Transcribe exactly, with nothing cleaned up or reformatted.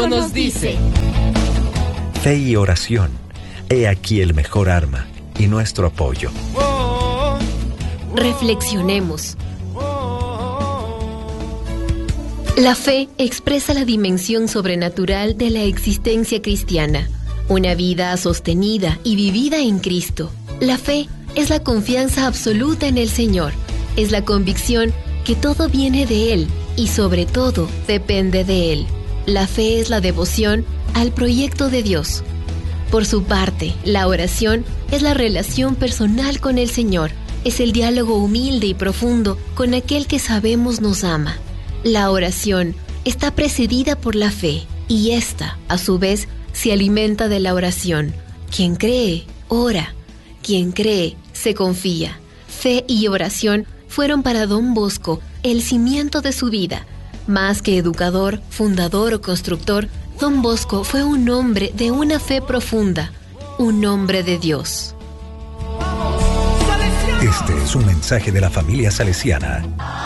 nos dice: fe y oración, he aquí el mejor arma y nuestro apoyo. Reflexionemos. La fe expresa la dimensión sobrenatural de la existencia cristiana, una vida sostenida y vivida en Cristo. La fe es la confianza absoluta en el Señor, es la convicción que todo viene de Él y sobre todo depende de Él. La fe es la devoción al proyecto de Dios. Por su parte, la oración es la relación personal con el Señor, es el diálogo humilde y profundo con aquel que sabemos nos ama. La oración está precedida por la fe y esta, a su vez, se alimenta de la oración. Quien cree, ora. Quien cree, se confía. Fe y oración fueron para Don Bosco el cimiento de su vida. Más que educador, fundador o constructor, Don Bosco fue un hombre de una fe profunda, un hombre de Dios. Este es un mensaje de la familia salesiana.